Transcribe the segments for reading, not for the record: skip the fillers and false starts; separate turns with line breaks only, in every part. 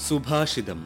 സുഭാഷിതം.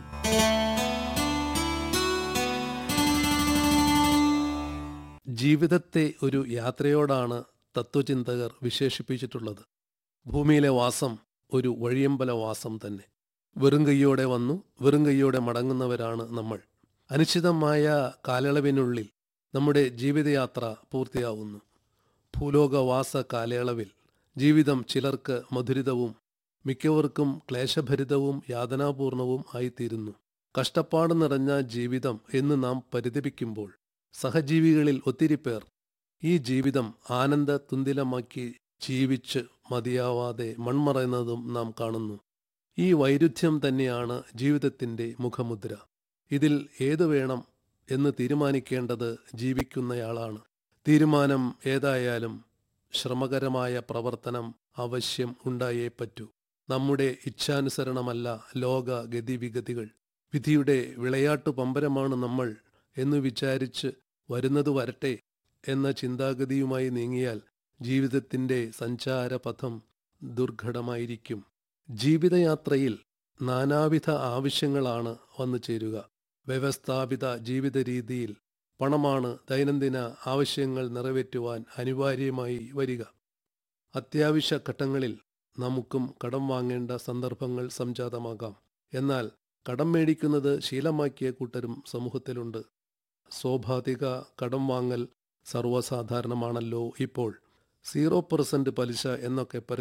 ജീവിതത്തെ ഒരു യാത്രയോടാണ് തത്വചിന്തകർ വിശേഷിപ്പിച്ചിട്ടുള്ളത്. ഭൂമിയിലെ വാസം ഒരു വഴിയമ്പല വാസം തന്നെ. വെറും കൈയോടെ വന്നു വെറും കൈയോടെ മടങ്ങുന്നവരാണ് നമ്മൾ. അനിശ്ചിതമായ കാലയളവിനുള്ളിൽ നമ്മുടെ ജീവിതയാത്ര പൂർത്തിയാവുന്നു. ഭൂലോകവാസ കാലയളവിൽ ജീവിതം ചിലർക്ക് മധുരിതവും മിക്കവർക്കും ക്ലേശഭരിതവും യാതനാപൂർണവും ആയിത്തീരുന്നു. കഷ്ടപ്പാട് നിറഞ്ഞ ജീവിതം എന്ന് നാം പരിതപിക്കുമ്പോൾ സഹജീവികളിൽ ഒത്തിരി പേർ ഈ ജീവിതം ആനന്ദ തുന്തിലമാക്കി ജീവിച്ച് മതിയാവാതെ മൺമറയുന്നതും നാം കാണുന്നു. ഈ വൈരുദ്ധ്യം തന്നെയാണ് ജീവിതത്തിൻ്റെ മുഖമുദ്ര. ഇതിൽ ഏതു വേണം എന്ന് തീരുമാനിക്കേണ്ടത് ജീവിക്കുന്നയാളാണ്. തീരുമാനം ഏതായാലും ശ്രമകരമായ പ്രവർത്തനം അവശ്യം ഉണ്ടായേ പറ്റൂ. നമ്മുടെ ഇച്ഛാനുസരണമല്ല ലോക ഗതിവിഗതികൾ. വിധിയുടെ വിളയാട്ടു പമ്പരമാണ് നമ്മൾ എന്നു വിചാരിച്ച് വരുന്നത് വരട്ടെ എന്ന ചിന്താഗതിയുമായി നീങ്ങിയാൽ ജീവിതത്തിൻ്റെ സഞ്ചാരപഥം ദുർഘടമായിരിക്കും. ജീവിതയാത്രയിൽ നാനാവിധ ആവശ്യങ്ങളാണ് വന്നു ചേരുക. വ്യവസ്ഥാപിത ജീവിത രീതിയിൽ പണമാണ് ദൈനംദിന ആവശ്യങ്ങൾ നിറവേറ്റുവാൻ അനിവാര്യമായി വരിക. അത്യാവശ്യ ഘട്ടങ്ങളിൽ നമുക്കും കടം വാങ്ങേണ്ട സന്ദർഭങ്ങൾ സംജാതമാകാം. എന്നാൽ കടം മേടിക്കുന്നത് ശീലമാക്കിയ കൂട്ടരും സമൂഹത്തിലുണ്ട്. സ്വാഭാവിക കടം വാങ്ങൽ സർവ്വസാധാരണമാണല്ലോ ഇപ്പോൾ. 0% പലിശ എന്നൊക്കെ